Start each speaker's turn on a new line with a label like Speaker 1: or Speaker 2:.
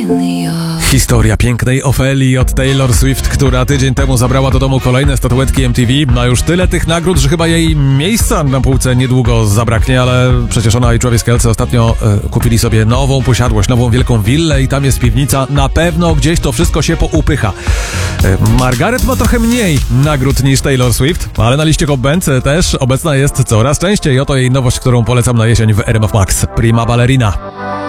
Speaker 1: Historia pięknej Ofelii od Taylor Swift, która tydzień temu zabrała do domu kolejne statuetki MTV. Ma już tyle tych nagród, że chyba jej miejsca na półce niedługo zabraknie, ale przecież ona i Travis Kelce ostatnio kupili sobie nową posiadłość, nową wielką willę i tam jest piwnica. Na pewno gdzieś to wszystko się poupycha. Margaret ma trochę mniej nagród niż Taylor Swift, ale na liście Hot Bands też obecna jest coraz częściej. Oto jej nowość, którą polecam na jesień w RMF Max. Prima Ballerina.